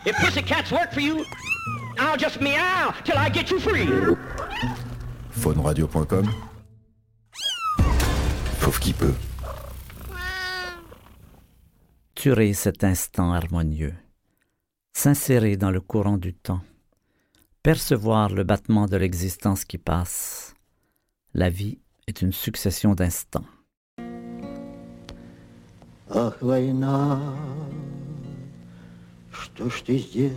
If pussycats work for you, I'll just meow till I get you free. Phoneradio.com. Fauve qui peut. Tuer cet instant harmonieux, s'insérer dans le courant du temps, percevoir le battement de l'existence qui passe. La vie est une succession d'instants. Ах, война, что ж ты сделал?